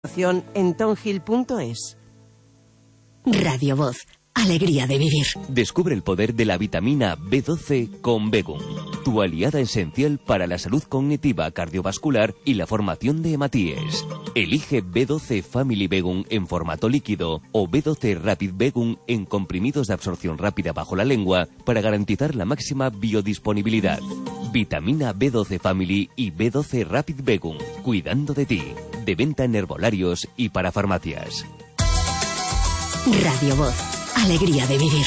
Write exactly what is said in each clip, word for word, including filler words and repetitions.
En tonhill punto es. Radio Voz, alegría de vivir. Descubre el poder de la vitamina B doce con Begum, tu aliada esencial para la salud cognitiva, cardiovascular y la formación de hematíes. Elige B doce Family Begum en formato líquido o B doce Rapid Begum en comprimidos de absorción rápida bajo la lengua para garantizar la máxima biodisponibilidad. Vitamina B doce Family y B doce Rapid Begum, cuidando de ti. De venta en herbolarios y para farmacias. Radio Voz, alegría de vivir.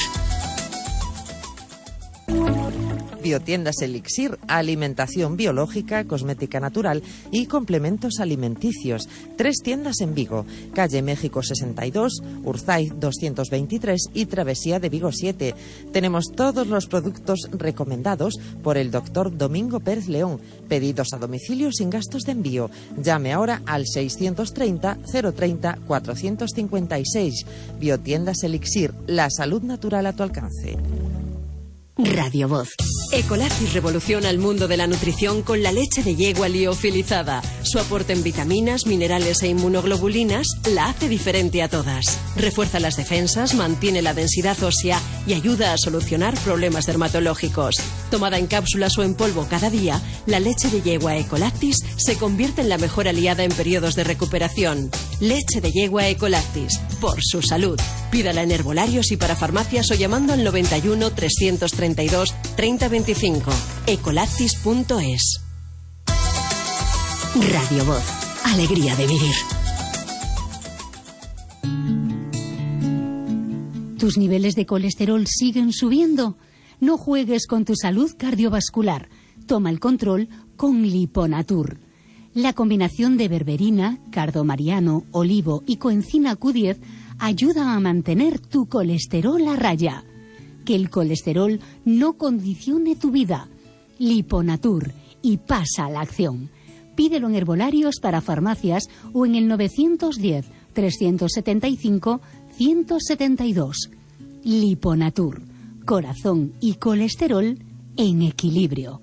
Biotiendas Elixir, alimentación biológica, cosmética natural y complementos alimenticios. Tres tiendas en Vigo, calle México sesenta y dos, Urzaiz doscientos veintitrés y Travesía de Vigo siete. Tenemos todos los productos recomendados por el doctor Domingo Pérez León. Pedidos a domicilio sin gastos de envío. Llame ahora al seiscientos treinta, cero treinta, cuatrocientos cincuenta y seis. Biotiendas Elixir, la salud natural a tu alcance. Radio Voz. Ecolactis revoluciona el mundo de la nutrición con la leche de yegua liofilizada. Su aporte en vitaminas, minerales e inmunoglobulinas la hace diferente a todas. Refuerza las defensas, mantiene la densidad ósea y ayuda a solucionar problemas dermatológicos. Tomada en cápsulas o en polvo cada día, la leche de yegua Ecolactis se convierte en la mejor aliada en periodos de recuperación. Leche de yegua Ecolactis, por su salud. Pídala en herbolarios y para farmacias o llamando al noventa y uno, trescientos treinta y dos, treinta veinticinco. ecolactis punto es. Radio Voz, alegría de vivir. ¿Tus niveles de colesterol siguen subiendo? No juegues con tu salud cardiovascular. Toma el control con Liponatur. La combinación de berberina, cardomariano, olivo y coenzima Q diez ayuda a mantener tu colesterol a raya. Que el colesterol no condicione tu vida. Liponatur, y pasa a la acción. Pídelo en herbolarios para farmacias o en el novecientos diez, trescientos setenta y cinco, ciento setenta y dos. Liponatur, corazón y colesterol en equilibrio.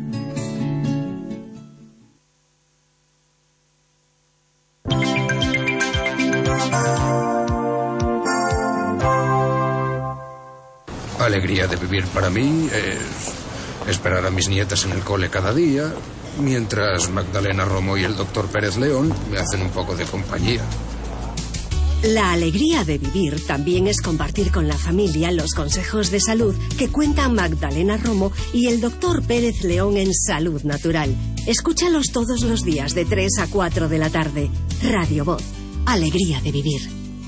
Alegría de vivir para mí es esperar a mis nietas en el cole cada día, mientras Magdalena Romo y el doctor Pérez León me hacen un poco de compañía. La alegría de vivir también es compartir con la familia los consejos de salud que cuentan Magdalena Romo y el doctor Pérez León en Salud Natural. Escúchalos todos los días de tres a cuatro de la tarde. Radio Voz, alegría de vivir.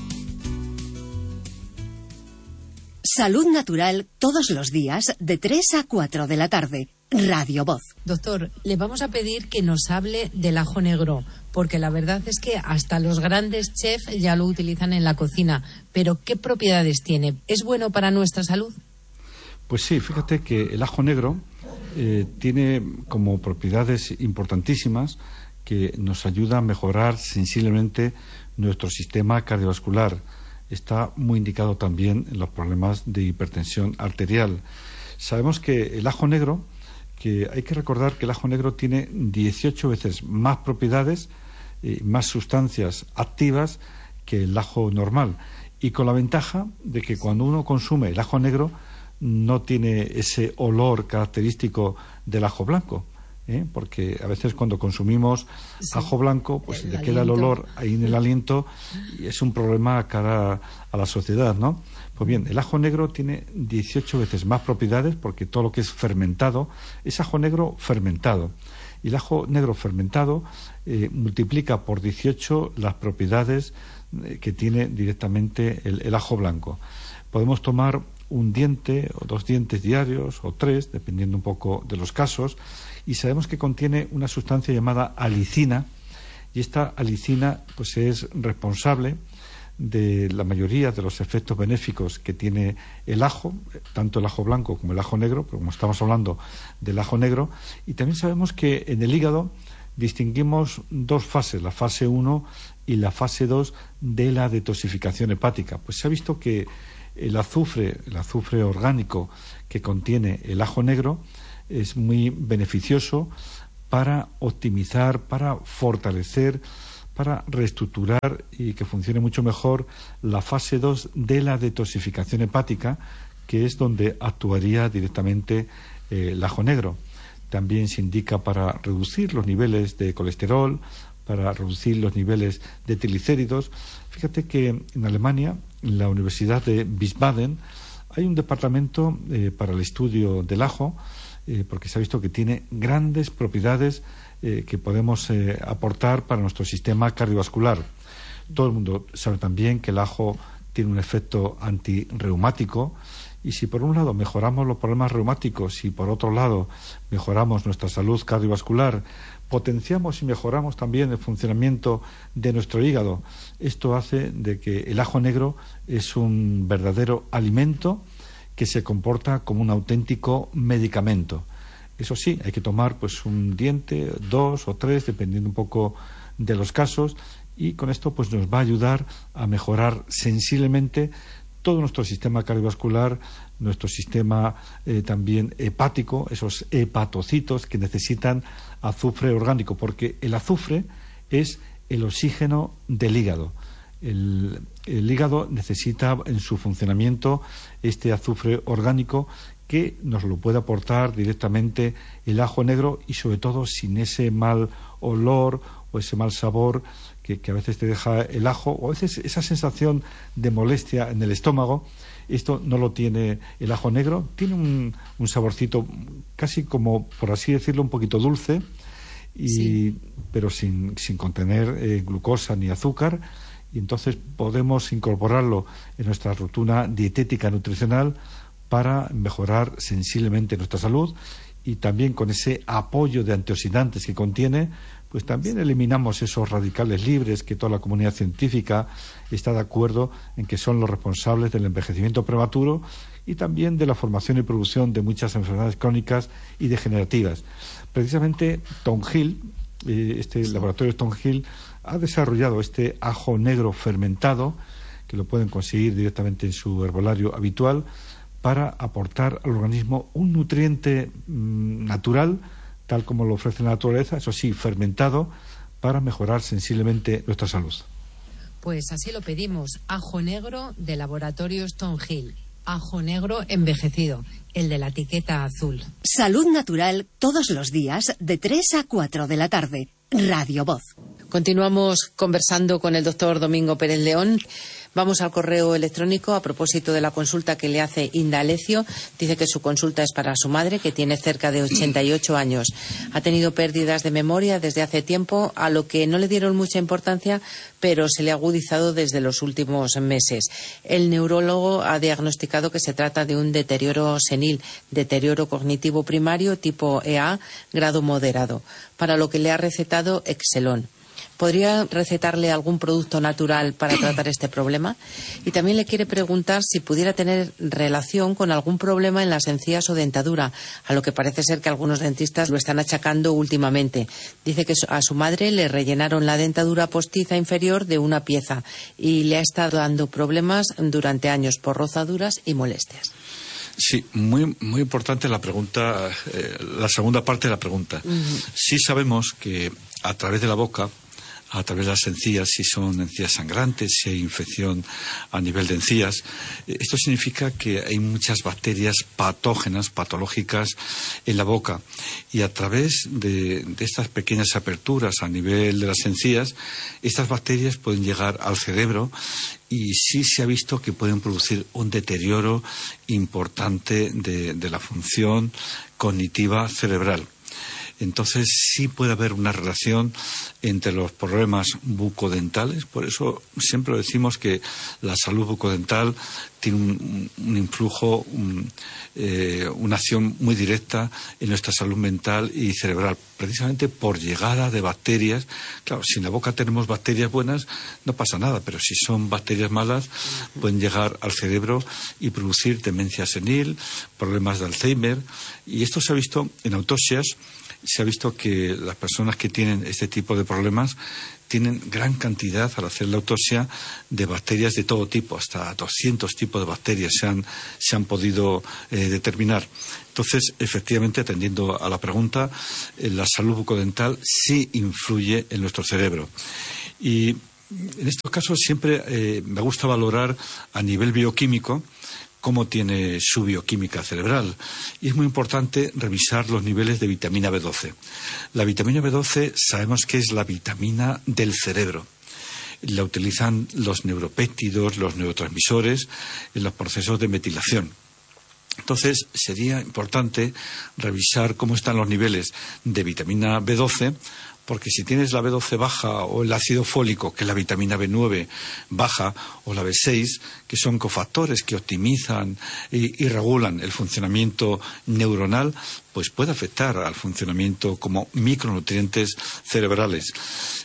Salud Natural todos los días de tres a cuatro de la tarde. Radio Voz. Doctor, le vamos a pedir que nos hable del ajo negro, porque la verdad es que hasta los grandes chefs ya lo utilizan en la cocina. Pero, ¿qué propiedades tiene? ¿Es bueno para nuestra salud? Pues sí, fíjate que el ajo negro eh, tiene como propiedades importantísimas que nos ayuda a mejorar sensiblemente nuestro sistema cardiovascular. Está muy indicado también en los problemas de hipertensión arterial. Sabemos que el ajo negro, que hay que recordar que el ajo negro tiene dieciocho veces más propiedades, eh, más sustancias activas que el ajo normal. Y con la ventaja de que cuando uno consume el ajo negro no tiene ese olor característico del ajo blanco. ¿Eh? Porque a veces cuando consumimos sí. ajo blanco, pues le queda el olor ahí en el aliento y es un problema cara a la sociedad, ¿no? Pues bien, el ajo negro tiene dieciocho veces más propiedades porque todo lo que es fermentado es ajo negro fermentado. Y el ajo negro fermentado eh, multiplica por dieciocho las propiedades eh, que tiene directamente el, el ajo blanco. Podemos tomar un diente o dos dientes diarios o tres, dependiendo un poco de los casos, y sabemos que contiene una sustancia llamada alicina, y esta alicina pues es responsable de la mayoría de los efectos benéficos que tiene el ajo, tanto el ajo blanco como el ajo negro, pero como estamos hablando del ajo negro, y también sabemos que en el hígado distinguimos dos fases, la fase uno y la fase dos de la detoxificación hepática. Pues se ha visto que el azufre, el azufre orgánico que contiene el ajo negro es muy beneficioso para optimizar, para fortalecer, para reestructurar y que funcione mucho mejor la fase dos de la detoxificación hepática, que es donde actuaría directamente eh, el ajo negro. También se indica para reducir los niveles de colesterol, para reducir los niveles de triglicéridos. Fíjate que en Alemania, en la Universidad de Wiesbaden, hay un departamento eh, para el estudio del ajo, eh, porque se ha visto que tiene grandes propiedades eh, que podemos eh, aportar para nuestro sistema cardiovascular. Todo el mundo sabe también que el ajo tiene un efecto antirreumático, y si por un lado mejoramos los problemas reumáticos y por otro lado mejoramos nuestra salud cardiovascular, potenciamos y mejoramos también el funcionamiento de nuestro hígado. Esto hace de que el ajo negro es un verdadero alimento que se comporta como un auténtico medicamento. Eso sí, hay que tomar pues un diente, dos o tres, dependiendo un poco de los casos, y con esto pues nos va a ayudar a mejorar sensiblemente todo nuestro sistema cardiovascular, nuestro sistema eh, también hepático, esos hepatocitos que necesitan azufre orgánico, porque el azufre es el oxígeno del hígado. El, el hígado necesita en su funcionamiento este azufre orgánico que nos lo puede aportar directamente el ajo negro, y sobre todo sin ese mal olor o ese mal sabor que, que a veces te deja el ajo, o a veces esa sensación de molestia en el estómago. Esto no lo tiene el ajo negro. Tiene un, un saborcito casi como, por así decirlo, un poquito dulce, y, sí. pero sin, sin contener eh, glucosa ni azúcar, y entonces podemos incorporarlo en nuestra rutina dietética nutricional para mejorar sensiblemente nuestra salud, y también con ese apoyo de antioxidantes que contiene, pues también eliminamos esos radicales libres que toda la comunidad científica está de acuerdo en que son los responsables del envejecimiento prematuro y también de la formación y producción de muchas enfermedades crónicas y degenerativas. Precisamente Thornhill, eh, este laboratorio Thornhill, ha desarrollado este ajo negro fermentado, que lo pueden conseguir directamente en su herbolario habitual, para aportar al organismo un nutriente mmm, natural, tal como lo ofrece la naturaleza, eso sí, fermentado, para mejorar sensiblemente nuestra salud. Pues así lo pedimos, ajo negro de Laboratorios Thornhill, ajo negro envejecido, el de la etiqueta azul. Salud natural todos los días de tres a cuatro de la tarde. Radio Voz. Continuamos conversando con el doctor Domingo Pérez León. Vamos al correo electrónico a propósito de la consulta que le hace Inda Alecio. Dice que su consulta es para su madre, que tiene cerca de ochenta y ocho años. Ha tenido pérdidas de memoria desde hace tiempo, a lo que no le dieron mucha importancia, pero se le ha agudizado desde los últimos meses. El neurólogo ha diagnosticado que se trata de un deterioro senil, deterioro cognitivo primario tipo E A, grado moderado, para lo que le ha recetado Excelón. ¿Podría recetarle algún producto natural para tratar este problema? Y también le quiere preguntar si pudiera tener relación con algún problema en las encías o dentadura, a lo que parece ser que algunos dentistas lo están achacando últimamente. Dice que a su madre le rellenaron la dentadura postiza inferior de una pieza y le ha estado dando problemas durante años por rozaduras y molestias. Sí, muy, muy importante la pregunta, eh, la segunda parte de la pregunta. Uh-huh. Sí sabemos que a través de la boca, a través de las encías, si son encías sangrantes, si hay infección a nivel de encías. Esto significa que hay muchas bacterias patógenas, patológicas en la boca, y a través de, de estas pequeñas aperturas a nivel de las encías, estas bacterias pueden llegar al cerebro, y sí se ha visto que pueden producir un deterioro importante de, de la función cognitiva cerebral. Entonces sí puede haber una relación entre los problemas bucodentales. Por eso siempre decimos que la salud bucodental tiene un, un influjo, un, eh, una acción muy directa en nuestra salud mental y cerebral, precisamente por llegada de bacterias. Claro, si en la boca tenemos bacterias buenas, no pasa nada, pero si son bacterias malas, pueden llegar al cerebro y producir demencia senil, problemas de Alzheimer. Y esto se ha visto en autopsias se ha visto que las personas que tienen este tipo de problemas tienen gran cantidad, al hacer la autopsia, de bacterias de todo tipo, hasta doscientos tipos de bacterias se han, se han podido eh, determinar. Entonces, efectivamente, atendiendo a la pregunta, eh, la salud bucodental sí influye en nuestro cerebro. Y en estos casos siempre eh, me gusta valorar a nivel bioquímico cómo tiene su bioquímica cerebral. Y es muy importante revisar los niveles de vitamina B doce. La vitamina B doce sabemos que es la vitamina del cerebro. La utilizan los neuropéptidos, los neurotransmisores, en los procesos de metilación. Entonces, sería importante revisar cómo están los niveles de vitamina B doce, porque si tienes la B doce baja o el ácido fólico, que es la vitamina B nueve baja, o la B seis, que son cofactores que optimizan y, y regulan el funcionamiento neuronal, pues puede afectar al funcionamiento como micronutrientes cerebrales.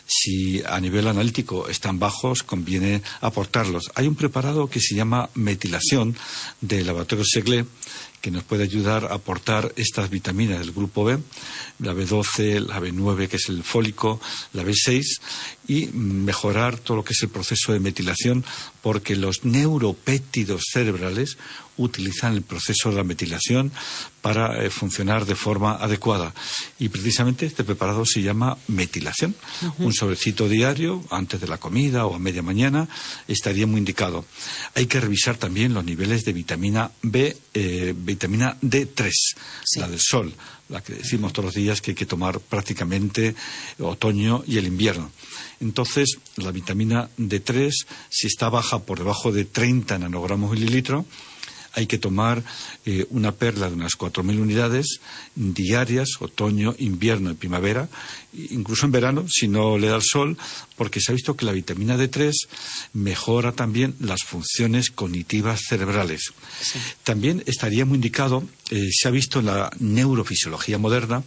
Si a nivel analítico están bajos, conviene aportarlos. Hay un preparado que se llama metilación del laboratorio Seglé, que nos puede ayudar a aportar estas vitaminas del grupo B, la B doce, la B nueve, que es el fólico, la B seis, y mejorar todo lo que es el proceso de metilación, porque los neuropéptidos cerebrales utilizan el proceso de la metilación para eh, funcionar de forma adecuada. Y precisamente este preparado se llama metilación. Uh-huh. Un sobrecito diario, antes de la comida o a media mañana, estaría muy indicado. Hay que revisar también los niveles de vitamina B, eh, vitamina D tres, sí. La del sol, la que decimos todos los días que hay que tomar prácticamente otoño y el invierno. Entonces, la vitamina D tres, si está baja por debajo de treinta nanogramos mililitro, hay que tomar eh, una perla de unas cuatro mil unidades diarias, otoño, invierno y primavera, incluso en verano, si no le da el sol, porque se ha visto que la vitamina D tres mejora también las funciones cognitivas cerebrales. Sí. También estaría muy indicado, eh, se ha visto en la neurofisiología moderna,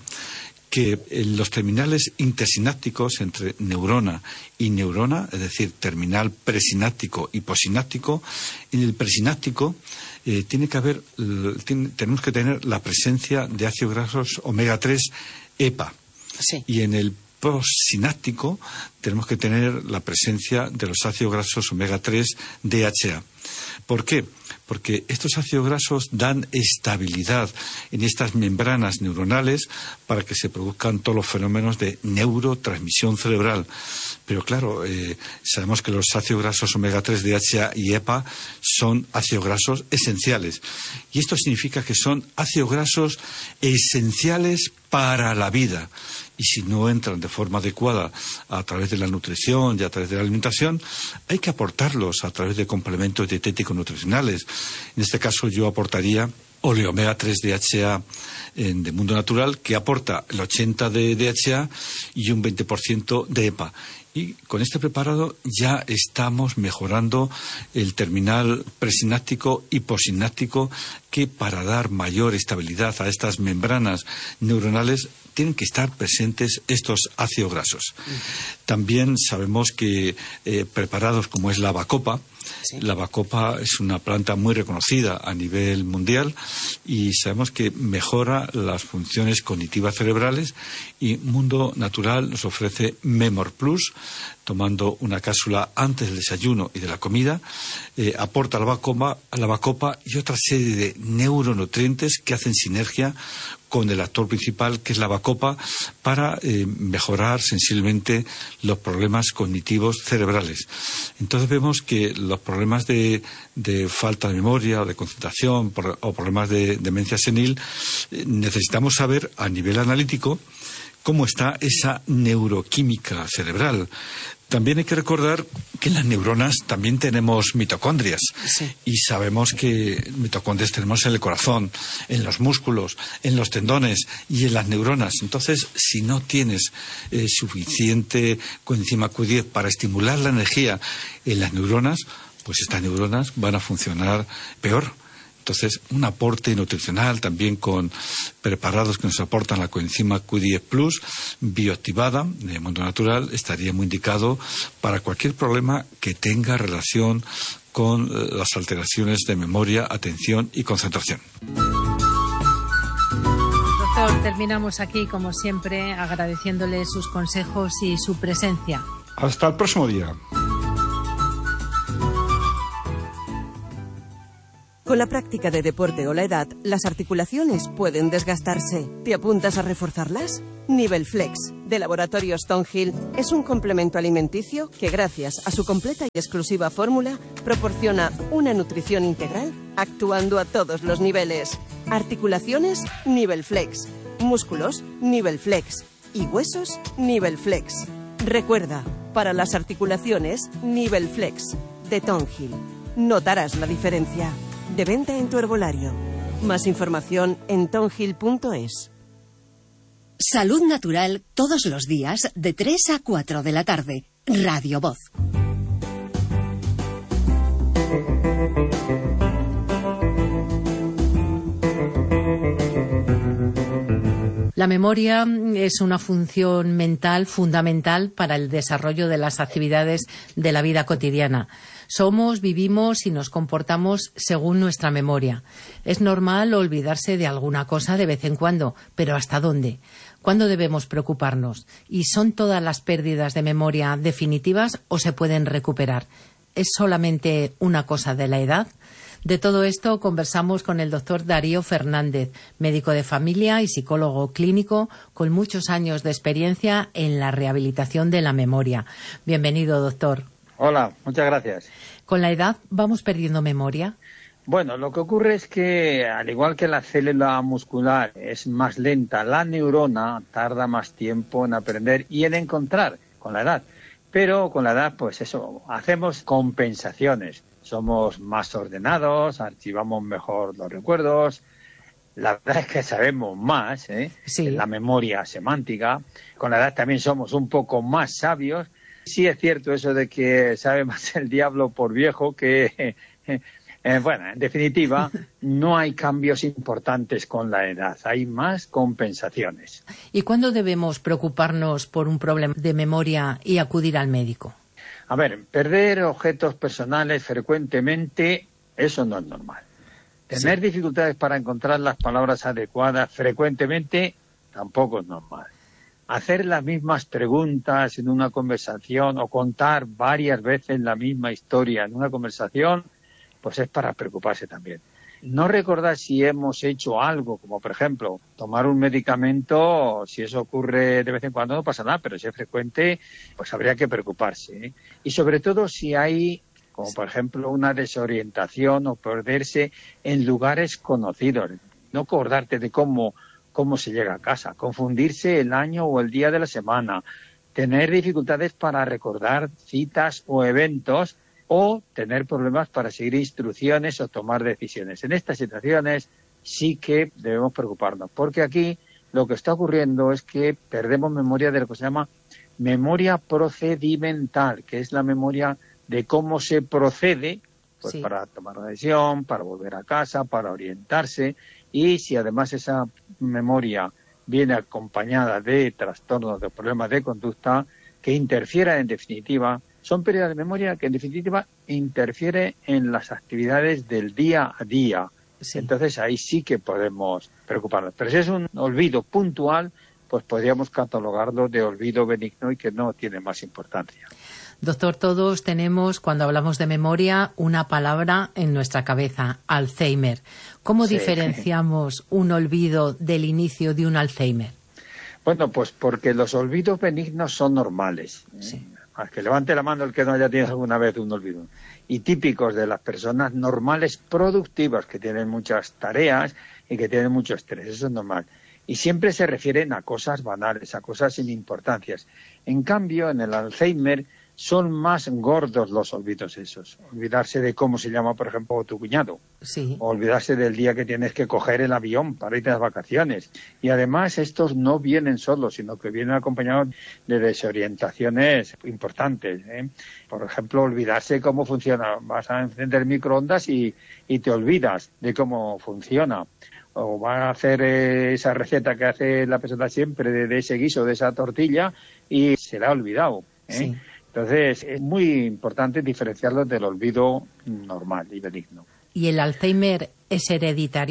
que en los terminales intersinápticos entre neurona y neurona, es decir, terminal presináptico y posináptico, en el presináptico eh, tiene que haber, tiene, tenemos que tener la presencia de ácidos grasos omega tres EPA. Sí. Y en el postsináptico tenemos que tener la presencia de los ácidos grasos omega tres D H A. ¿Por qué? Porque estos ácidos grasos dan estabilidad en estas membranas neuronales para que se produzcan todos los fenómenos de neurotransmisión cerebral. Pero claro, eh, sabemos que los ácidos grasos omega tres D H A y EPA son ácidos grasos esenciales. Y esto significa que son ácidos grasos esenciales para la vida. Y si no entran de forma adecuada a través de la nutrición y a través de la alimentación, hay que aportarlos a través de complementos dietéticos nutricionales. En este caso yo aportaría oleomega tres D H A en, de Mundo Natural, que aporta el ochenta por ciento de D H A y un veinte por ciento de EPA. Y con este preparado ya estamos mejorando el terminal presináptico y postsináptico, que para dar mayor estabilidad a estas membranas neuronales tienen que estar presentes estos ácidos grasos. Uh-huh. También sabemos que eh, preparados como es la bacopa, sí. La bacopa es una planta muy reconocida a nivel mundial y sabemos que mejora las funciones cognitivas cerebrales, y Mundo Natural nos ofrece Memor Plus, tomando una cápsula antes del desayuno y de la comida, eh, aporta la bacopa, la bacopa y otra serie de neuronutrientes que hacen sinergia con el actor principal, que es la bacopa, para eh, mejorar sensiblemente los problemas cognitivos cerebrales. Entonces vemos que los problemas de, de falta de memoria o de concentración por, o problemas de demencia senil, eh, necesitamos saber a nivel analítico cómo está esa neuroquímica cerebral. También hay que recordar que en las neuronas también tenemos mitocondrias. Sí. Y sabemos que mitocondrias tenemos en el corazón, en los músculos, en los tendones y en las neuronas. Entonces, si no tienes eh, suficiente coenzima Q diez para estimular la energía en las neuronas, pues estas neuronas van a funcionar peor. Entonces, un aporte nutricional también con preparados que nos aportan la coenzima Q diez plus, bioactivada, de Mundo Natural, estaría muy indicado para cualquier problema que tenga relación con las alteraciones de memoria, atención y concentración. Doctor, Terminamos aquí, como siempre, agradeciéndole sus consejos y su presencia. Hasta el próximo día. Con la práctica de deporte o la edad, las articulaciones pueden desgastarse. ¿Te apuntas a reforzarlas? Nivel Flex, de Laboratorios Tonhill, es un complemento alimenticio que, gracias a su completa y exclusiva fórmula, proporciona una nutrición integral actuando a todos los niveles. Articulaciones, Nivel Flex. Músculos, Nivel Flex. Y huesos, Nivel Flex. Recuerda, para las articulaciones, Nivel Flex, de Tonhill. Notarás la diferencia. De venta en tu herbolario. Más información en tonhill punto es. Salud Natural todos los días de tres a cuatro de la tarde. Radio Voz. La memoria es una función mental fundamental para el desarrollo de las actividades de la vida cotidiana. Somos, vivimos y nos comportamos según nuestra memoria. Es normal olvidarse de alguna cosa de vez en cuando, pero ¿hasta dónde? ¿Cuándo debemos preocuparnos? ¿Y son todas las pérdidas de memoria definitivas o se pueden recuperar? ¿Es solamente una cosa de la edad? De todo esto conversamos con el doctor Darío Fernández, médico de familia y psicólogo clínico con muchos años de experiencia en la rehabilitación de la memoria. Bienvenido, doctor. Hola, muchas gracias. ¿Con la edad vamos perdiendo memoria? Bueno, lo que ocurre es que, al igual que la célula muscular es más lenta, la neurona tarda más tiempo en aprender y en encontrar con la edad. Pero con la edad, pues eso, hacemos compensaciones. Somos más ordenados, archivamos mejor los recuerdos. La verdad es que sabemos más, ¿eh? Sí. La memoria semántica. Con la edad también somos un poco más sabios. Sí es cierto eso de que sabe más el diablo por viejo que... Eh, bueno, en definitiva, no hay cambios importantes con la edad, hay más compensaciones. ¿Y cuándo debemos preocuparnos por un problema de memoria y acudir al médico? A ver, perder objetos personales frecuentemente, eso no es normal. Tener sí. dificultades para encontrar las palabras adecuadas frecuentemente, tampoco es normal. Hacer las mismas preguntas en una conversación o contar varias veces la misma historia en una conversación, pues es para preocuparse también. No recordar si hemos hecho algo, como por ejemplo, tomar un medicamento, si eso ocurre de vez en cuando no pasa nada, pero si es frecuente, pues habría que preocuparse, ¿eh? Y sobre todo si hay, como por ejemplo, una desorientación o perderse en lugares conocidos. No acordarte de cómo, cómo se llega a casa, confundirse el año o el día de la semana, tener dificultades para recordar citas o eventos, o tener problemas para seguir instrucciones o tomar decisiones. En estas situaciones sí que debemos preocuparnos, porque aquí lo que está ocurriendo es que perdemos memoria de lo que se llama memoria procedimental, que es la memoria de cómo se procede pues, sí. para tomar una decisión, para volver a casa, para orientarse, y si además esa memoria viene acompañada de trastornos, de problemas de conducta que interfieran en definitiva. Son pérdidas de memoria que, en definitiva, interfiere en las actividades del día a día. Sí. Entonces, ahí sí que podemos preocuparnos. Pero si es un olvido puntual, pues podríamos catalogarlo de olvido benigno y que no tiene más importancia. Doctor, todos tenemos, cuando hablamos de memoria, una palabra en nuestra cabeza, Alzheimer. ¿Cómo sí. diferenciamos un olvido del inicio de un Alzheimer? Bueno, pues porque los olvidos benignos son normales. ¿eh? Sí. Que levante la mano el que no haya tenido alguna vez un olvido. Y típicos de las personas normales productivas, que tienen muchas tareas y que tienen mucho estrés. Eso es normal. Y siempre se refieren a cosas banales, a cosas sin importancias. En cambio, en el Alzheimer son más gordos los olvidos esos. Olvidarse de cómo se llama, por ejemplo, tu cuñado. Sí. O olvidarse del día que tienes que coger el avión para irte a las vacaciones. Y además estos no vienen solos, sino que vienen acompañados de desorientaciones importantes, ¿eh? Por ejemplo, olvidarse cómo funciona. Vas a encender microondas y, y te olvidas de cómo funciona. O vas a hacer eh, esa receta que hace la persona siempre de, de ese guiso, de esa tortilla, y se la ha olvidado, ¿eh? Sí. Entonces, es muy importante diferenciarlo del olvido normal y benigno. ¿Y el Alzheimer es hereditario?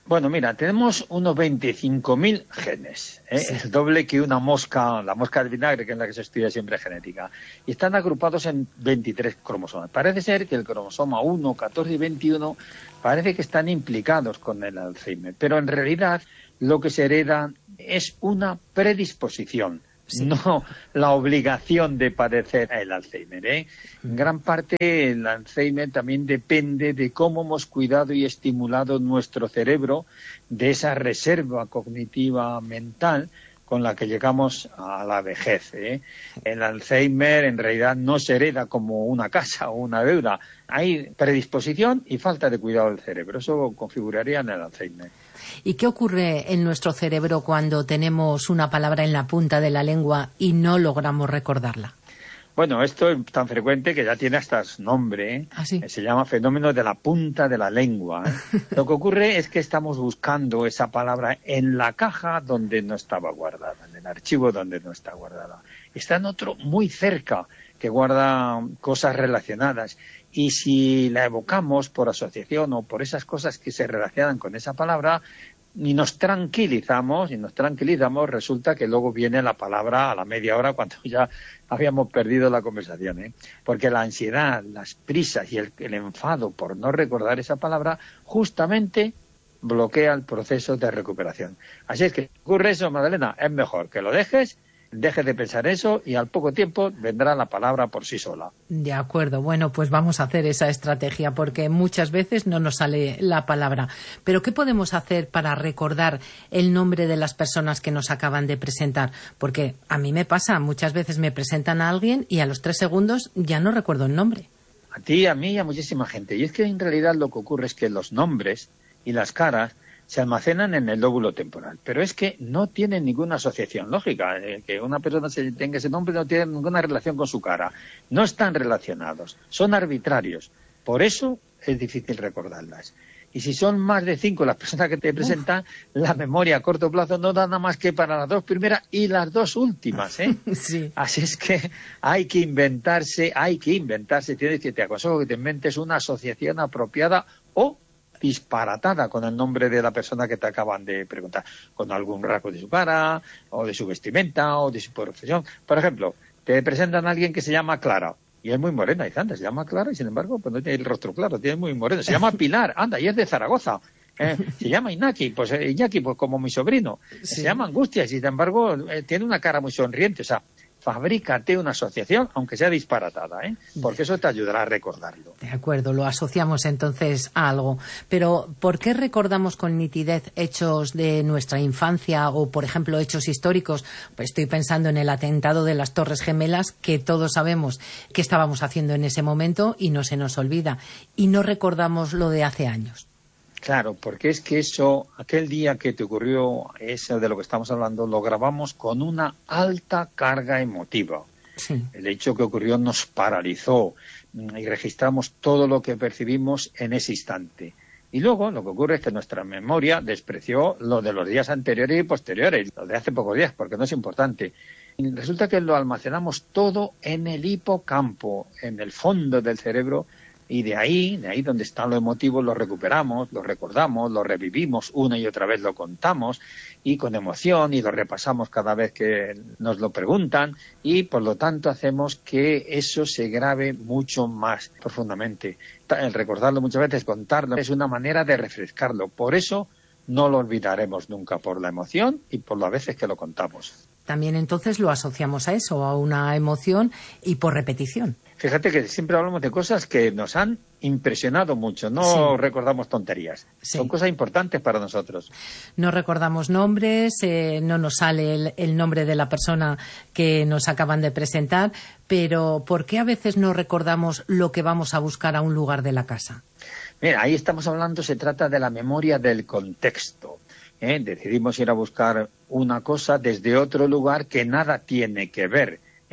Bueno, mira, tenemos unos veinticinco mil genes, ¿eh? Sí. El doble que una mosca, la mosca del vinagre, que es la que se estudia siempre genética. Y están agrupados en veintitrés cromosomas. Parece ser que el cromosoma uno, catorce y veintiuno parece que están implicados con el Alzheimer. Pero en realidad lo que se hereda es una predisposición. Sí. No la obligación de padecer el Alzheimer, ¿eh? En gran parte el Alzheimer también depende de cómo hemos cuidado y estimulado nuestro cerebro, de esa reserva cognitiva mental con la que llegamos a la vejez, ¿eh? El Alzheimer en realidad no se hereda como una casa o una deuda. Hay predisposición y falta de cuidado del cerebro. Eso configuraría en el Alzheimer. ¿Y qué ocurre en nuestro cerebro cuando tenemos una palabra en la punta de la lengua y no logramos recordarla? Bueno, esto es tan frecuente que ya tiene hasta nombre, ¿eh? ¿Ah, sí? Se llama fenómeno de la punta de la lengua, ¿eh? Lo que ocurre es que estamos buscando esa palabra en la caja donde no estaba guardada, en el archivo donde no está guardada. Está en otro muy cerca que guarda cosas relacionadas. Y si la evocamos por asociación o por esas cosas que se relacionan con esa palabra, y nos tranquilizamos, y nos tranquilizamos, resulta que luego viene la palabra a la media hora cuando ya habíamos perdido la conversación, ¿eh? Porque la ansiedad, las prisas y el, el enfado por no recordar esa palabra justamente bloquea el proceso de recuperación. Así es que si ocurre eso, Magdalena, es mejor que lo dejes, dejes de pensar eso y al poco tiempo vendrá la palabra por sí sola. De acuerdo, bueno, pues vamos a hacer esa estrategia porque muchas veces no nos sale la palabra. Pero ¿qué podemos hacer para recordar el nombre de las personas que nos acaban de presentar? Porque a mí me pasa, muchas veces me presentan a alguien y a los tres segundos ya no recuerdo el nombre. A ti, a mí y a muchísima gente. Y es que en realidad lo que ocurre es que los nombres y las caras se almacenan en el lóbulo temporal, pero es que no tienen ninguna asociación lógica. Eh, que una persona se tenga ese nombre no tiene ninguna relación con su cara. No están relacionados, son arbitrarios. Por eso es difícil recordarlas. Y si son más de cinco las personas que te presentan, Uf. la memoria a corto plazo no da nada más que para las dos primeras y las dos últimas, ¿eh? Sí. Así es que hay que inventarse, hay que inventarse. Tienes que te aconsejo que te inventes una asociación apropiada o disparatada con el nombre de la persona que te acaban de preguntar, con algún rasgo de su cara, o de su vestimenta, o de su profesión. Por ejemplo, te presentan a alguien que se llama Clara, y es muy morena, y anda, se llama Clara, y sin embargo, pues no tiene el rostro claro, tiene muy moreno. Se llama Pilar, anda, y es de Zaragoza. Eh, se llama Iñaki, pues eh, Iñaki, pues como mi sobrino. Sí. Se llama Angustia, y sin embargo, eh, tiene una cara muy sonriente, o sea, fabrícate una asociación, aunque sea disparatada, ¿eh? Porque eso te ayudará a recordarlo. De acuerdo, lo asociamos entonces a algo. Pero, ¿por qué recordamos con nitidez hechos de nuestra infancia o, por ejemplo, hechos históricos? Pues estoy pensando en el atentado de las Torres Gemelas, que todos sabemos qué estábamos haciendo en ese momento y no se nos olvida. Y no recordamos lo de hace años. Claro, porque es que eso, aquel día que te ocurrió, eso de lo que estamos hablando, lo grabamos con una alta carga emotiva. Sí. El hecho que ocurrió nos paralizó y registramos todo lo que percibimos en ese instante. Y luego lo que ocurre es que nuestra memoria despreció lo de los días anteriores y posteriores, lo de hace pocos días, porque no es importante. Y resulta que lo almacenamos todo en el hipocampo, en el fondo del cerebro. Y de ahí, de ahí donde está lo emotivo, lo recuperamos, lo recordamos, lo revivimos, una y otra vez lo contamos, y con emoción, y lo repasamos cada vez que nos lo preguntan, y por lo tanto hacemos que eso se grabe mucho más profundamente. El recordarlo muchas veces, contarlo, es una manera de refrescarlo. Por eso no lo olvidaremos nunca, por la emoción y por las veces que lo contamos. También entonces lo asociamos a eso, a una emoción y por repetición. Fíjate que siempre hablamos de cosas que nos han impresionado mucho, no sí. recordamos tonterías, sí. son cosas importantes para nosotros. No recordamos nombres, eh, no nos sale el, el nombre de la persona que nos acaban de presentar, pero ¿por qué a veces no recordamos lo que vamos a buscar a un lugar de la casa? Mira, ahí estamos hablando, se trata de la memoria del contexto. ¿eh? Decidimos ir a buscar una cosa desde otro lugar que nada tiene que ver. ¿eh?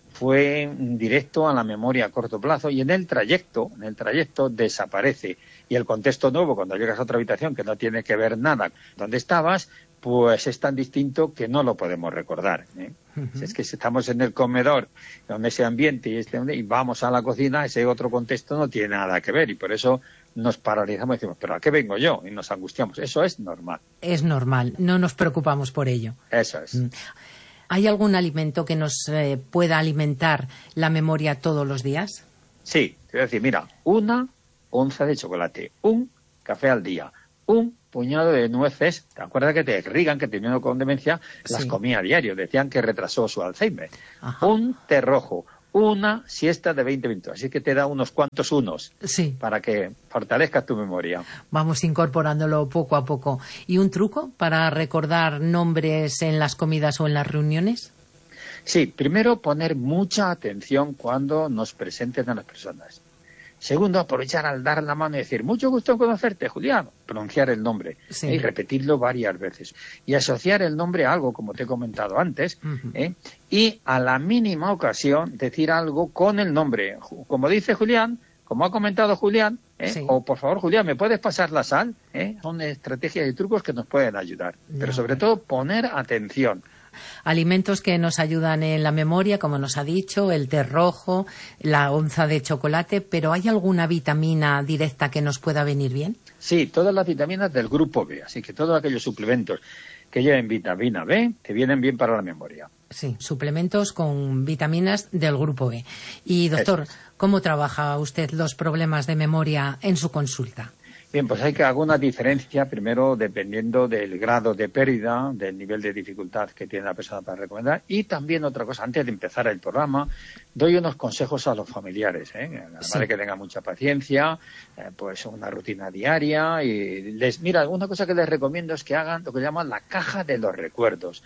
fue directo a la memoria a corto plazo y en el trayecto, en el trayecto desaparece. Y el contexto nuevo, cuando llegas a otra habitación que no tiene que ver nada donde estabas, pues es tan distinto que no lo podemos recordar, ¿eh? Uh-huh. Si es que si estamos en el comedor, donde ese ambiente y, este, y vamos a la cocina, ese otro contexto no tiene nada que ver y por eso nos paralizamos y decimos, ¿pero a qué vengo yo? Y nos angustiamos. Eso es normal. Es normal, no nos preocupamos por ello. Eso es. Mm. ¿Hay algún alimento que nos eh, pueda alimentar la memoria todos los días? Sí, te voy a decir, mira, una onza de chocolate, un café al día, un puñado de nueces. ¿Te acuerdas que te Reagan, que terminó con demencia, las sí. comía a diario? Decían que retrasó su Alzheimer. Ajá. Un té rojo, una siesta de veinte minutos. Así que te da unos cuantos unos sí. para que fortalezcas tu memoria. Vamos incorporándolo poco a poco. ¿Y un truco para recordar nombres en las comidas o en las reuniones? Sí, primero poner mucha atención cuando nos presenten a las personas. Segundo, aprovechar al dar la mano y decir, mucho gusto en conocerte, Julián. Pronunciar el nombre sí. ¿eh? y repetirlo varias veces. Y asociar el nombre a algo, como te he comentado antes, uh-huh. ¿eh? y a la mínima ocasión decir algo con el nombre. Como dice Julián, como ha comentado Julián, ¿eh? sí. o por favor, Julián, ¿me puedes pasar la sal? ¿Eh? Son estrategias y trucos que nos pueden ayudar. No, Pero sobre todo, poner atención. Alimentos que nos ayudan en la memoria, como nos ha dicho, el té rojo, la onza de chocolate, pero ¿hay alguna vitamina directa que nos pueda venir bien? Sí, todas las vitaminas del grupo B, así que todos aquellos suplementos que lleven vitamina B te vienen bien para la memoria. Sí, suplementos con vitaminas del grupo B. Y doctor, es. ¿cómo trabaja usted los problemas de memoria en su consulta? Bien, pues hay que hacer una diferencia, primero, dependiendo del grado de pérdida, del nivel de dificultad que tiene la persona para recomendar. Y también otra cosa, antes de empezar el programa, doy unos consejos a los familiares, ¿eh? Además sí. de que tengan mucha paciencia, eh, pues una rutina diaria. Y les mira, una cosa que les recomiendo es que hagan lo que llaman la caja de los recuerdos,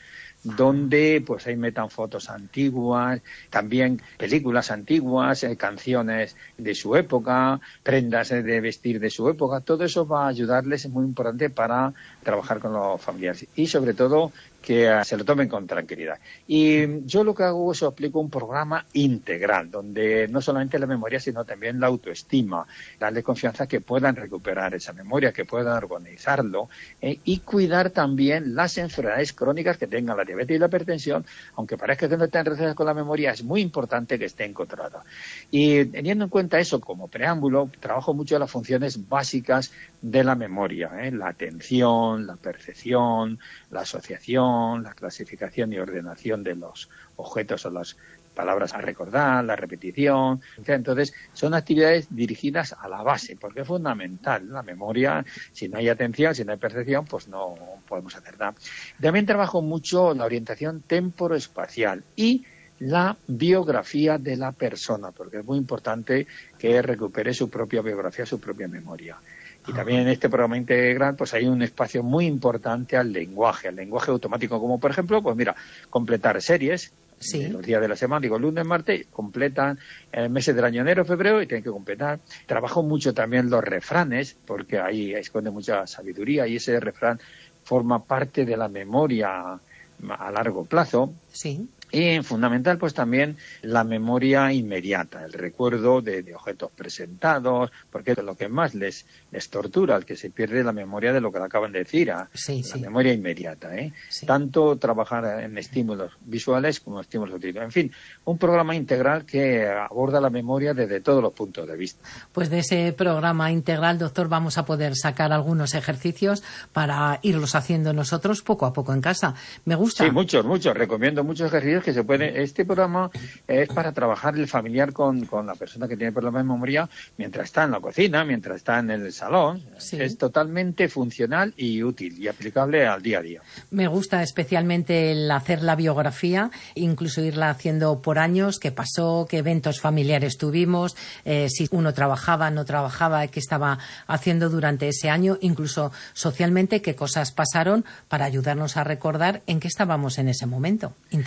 donde pues ahí metan fotos antiguas, también películas antiguas, eh, canciones de su época, prendas eh, de vestir de su época. Todo eso va a ayudarles, es muy importante para trabajar con los familiares y sobre todo que uh, se lo tomen con tranquilidad. Y yo lo que hago es aplico un programa integral, donde no solamente la memoria, sino también la autoestima, darle confianza que puedan recuperar esa memoria, que puedan organizarlo, eh, y cuidar también las enfermedades crónicas que tengan la diabetes y la hipertensión, aunque parezca que no estén relacionadas con la memoria, es muy importante que esté encontrada. Y teniendo en cuenta eso como preámbulo, trabajo mucho en las funciones básicas de la memoria, ¿eh? la atención, la percepción, la asociación, la clasificación y ordenación de los objetos o las palabras a recordar, la repetición. Entonces, son actividades dirigidas a la base, porque es fundamental. La memoria, si no hay atención, si no hay percepción, pues no podemos hacer nada. También trabajo mucho la orientación temporoespacial y la biografía de la persona, porque es muy importante que recupere su propia biografía, su propia memoria. Y también en este programa integral pues hay un espacio muy importante al lenguaje, al lenguaje automático, como por ejemplo, pues mira, completar series, sí. los días de la semana, digo lunes, martes, completan eh, meses del año enero, febrero y tienen que completar. Trabajo mucho también los refranes, porque ahí esconde mucha sabiduría y ese refrán forma parte de la memoria a largo plazo. Sí. Y fundamental, pues también la memoria inmediata, el recuerdo de, de objetos presentados, porque es lo que más les, les tortura, el que se pierde la memoria de lo que le acaban de decir, a, sí, la sí. memoria inmediata, ¿eh? Sí. Tanto trabajar en estímulos visuales como estímulos auditivos. En fin, un programa integral que aborda la memoria desde todos los puntos de vista. Pues de ese programa integral, doctor, vamos a poder sacar algunos ejercicios para irlos haciendo nosotros poco a poco en casa. Me gusta. Sí, muchos, muchos. Recomiendo muchos ejercicios que se pueden. Este programa es para trabajar el familiar con, con la persona que tiene problemas de memoria mientras está en la cocina, mientras está en el salón. Sí. Es totalmente funcional y útil y aplicable al día a día. Me gusta especialmente el hacer la biografía, incluso irla haciendo por años, qué pasó, qué eventos familiares tuvimos, eh, si uno trabajaba, no trabajaba, qué estaba haciendo durante ese año, incluso socialmente, qué cosas pasaron para ayudarnos a recordar en qué estábamos en ese momento. Interesante. Y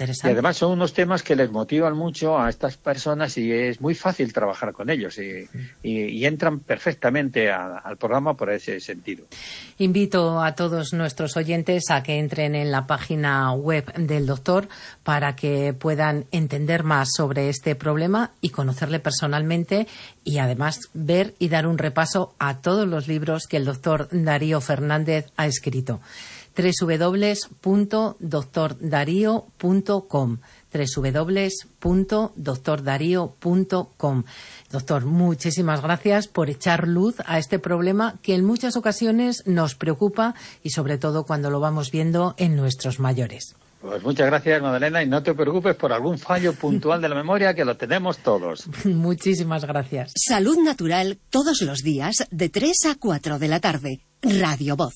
además son unos temas que les motivan mucho a estas personas y es muy fácil trabajar con ellos y, y, y entran perfectamente a, al programa por ese sentido. Invito a todos nuestros oyentes a que entren en la página web del doctor para que puedan entender más sobre este problema y conocerle personalmente y además ver y dar un repaso a todos los libros que el doctor Darío Fernández ha escrito. doble u doble u doble u punto doctor darío punto com doble u doble u doble u punto doctor darío punto com. Doctor, muchísimas gracias por echar luz a este problema que en muchas ocasiones nos preocupa y sobre todo cuando lo vamos viendo en nuestros mayores. Pues muchas gracias, Madalena, y no te preocupes por algún fallo puntual de la memoria, que lo tenemos todos. Muchísimas gracias. Salud Natural todos los días de tres a cuatro de la tarde. Radio Voz.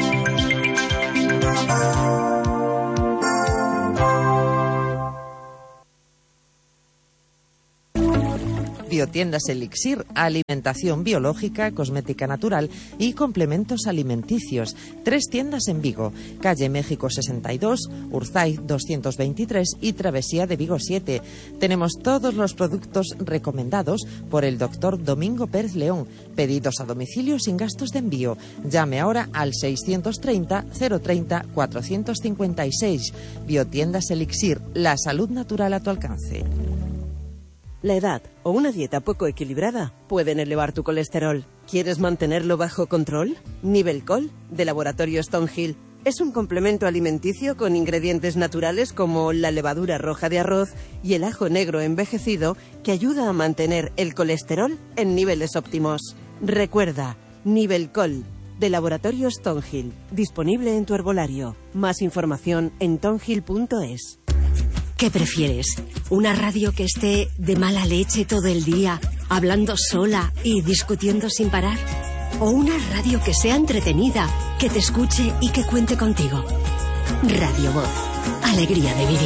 Biotiendas Elixir, alimentación biológica, cosmética natural y complementos alimenticios. Tres tiendas en Vigo, calle México sesenta y dos, Urzaiz doscientos veintitrés y Travesía de Vigo siete. Tenemos todos los productos recomendados por el doctor Domingo Pérez León. Pedidos a domicilio sin gastos de envío. Llame ahora al seiscientos treinta, cero treinta, cuatrocientos cincuenta y seis. Biotiendas Elixir, la salud natural a tu alcance. La edad o una dieta poco equilibrada pueden elevar tu colesterol. ¿Quieres mantenerlo bajo control? Nivelcol, de Laboratorio Stonehill, es un complemento alimenticio con ingredientes naturales como la levadura roja de arroz y el ajo negro envejecido que ayuda a mantener el colesterol en niveles óptimos. Recuerda, Nivelcol, de Laboratorio Stonehill, disponible en tu herbolario. Más información en tonhill punto es. ¿Qué prefieres? ¿Una radio que esté de mala leche todo el día, hablando sola y discutiendo sin parar? ¿O una radio que sea entretenida, que te escuche y que cuente contigo? Radio Voz. Alegría de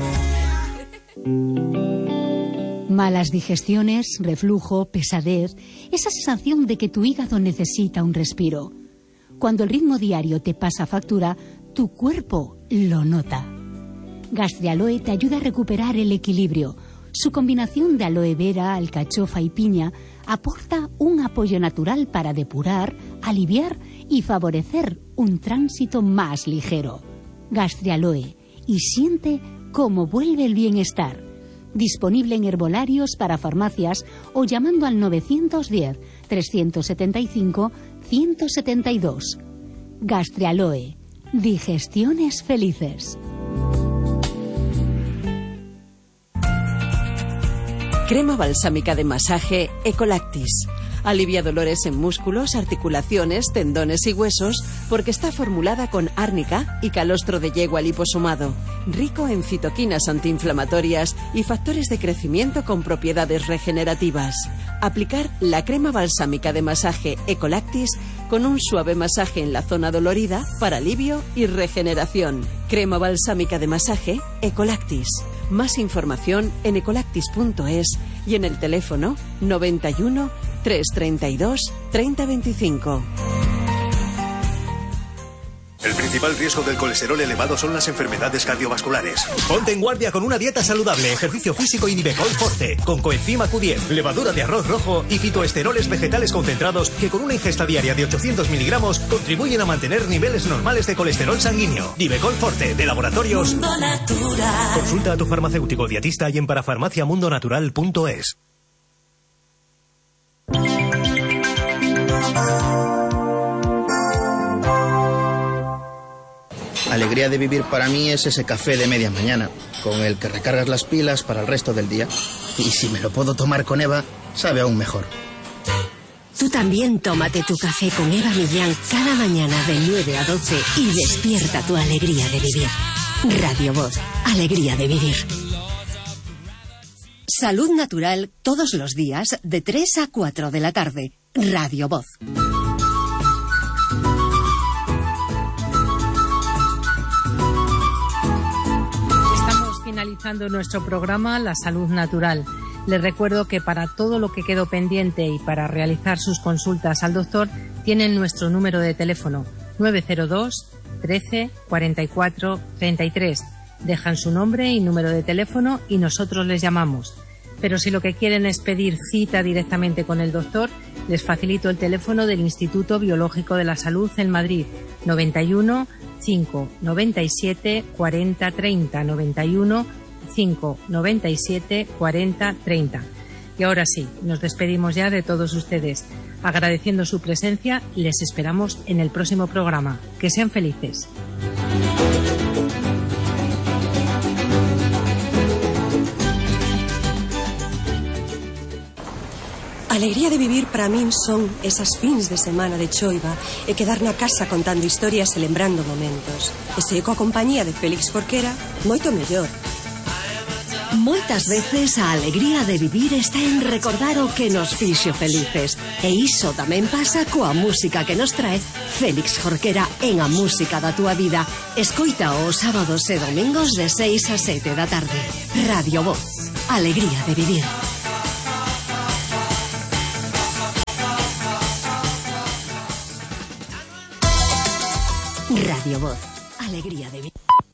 vivir. Malas digestiones, reflujo, pesadez, esa sensación de que tu hígado necesita un respiro. Cuando el ritmo diario te pasa factura, tu cuerpo lo nota. Gastrialoe te ayuda a recuperar el equilibrio. Su combinación de aloe vera, alcachofa y piña aporta un apoyo natural para depurar, aliviar y favorecer un tránsito más ligero. Gastrialoe, y siente cómo vuelve el bienestar. Disponible en herbolarios para farmacias o llamando al novecientos diez, trescientos setenta y cinco, ciento setenta y dos. Gastrialoe, digestiones felices. Crema balsámica de masaje Ecolactis. Alivia dolores en músculos, articulaciones, tendones y huesos porque está formulada con árnica y calostro de yegua liposomado, rico en citoquinas antiinflamatorias y factores de crecimiento con propiedades regenerativas. Aplicar la crema balsámica de masaje Ecolactis con un suave masaje en la zona dolorida para alivio y regeneración. Crema balsámica de masaje Ecolactis. Más información en ecolactis punto es y en el teléfono noventa y uno, trescientos treinta y dos, treinta veinticinco. El principal riesgo del colesterol elevado son las enfermedades cardiovasculares. Ponte en guardia con una dieta saludable, ejercicio físico y Nivecol Forte, con coenzima Q diez, levadura de arroz rojo y fitoesteroles vegetales concentrados que con una ingesta diaria de ochocientos miligramos contribuyen a mantener niveles normales de colesterol sanguíneo. Nivecol Forte, de Laboratorios Mundo Natural. Consulta a tu farmacéutico dietista y en parafarmaciamundonatural punto es. Alegría de vivir para mí es ese café de media mañana, con el que recargas las pilas para el resto del día. Y si me lo puedo tomar con Eva, sabe aún mejor. Tú también tómate tu café con Eva Millán cada mañana de nueve a doce y despierta tu alegría de vivir. Radio Voz, alegría de vivir. Salud Natural todos los días de tres a cuatro de la tarde. Radio Voz. Finalizando nuestro programa La Salud Natural. Les recuerdo que para todo lo que quedó pendiente y para realizar sus consultas al doctor tienen nuestro número de teléfono nueve cero dos, trece, cuarenta y cuatro, treinta y tres Dejan su nombre y número de teléfono y nosotros les llamamos. Pero si lo que quieren es pedir cita directamente con el doctor, les facilito el teléfono del Instituto Biológico de la Salud en Madrid, noventa y uno, cinco noventa y siete, cuarenta, treinta, noventa y uno, cinco noventa y siete, cuarenta, treinta. Y ahora sí, nos despedimos ya de todos ustedes. Agradeciendo su presencia, les esperamos en el próximo programa. Que sean felices. A alegría de vivir para min son esas fins de semana de choiva e quedar na casa contando historias e lembrando momentos. E se coa compañía de Félix Jorquera, moito mellor. Moitas veces a alegría de vivir está en recordar o que nos fixo felices. E iso tamén pasa coa música que nos trae Félix Jorquera en A Música da Túa Vida. Escoita os sábados e domingos de seis a sete da tarde. Radio Voz. Alegría de vivir. Radio Voz. Alegría de vivir.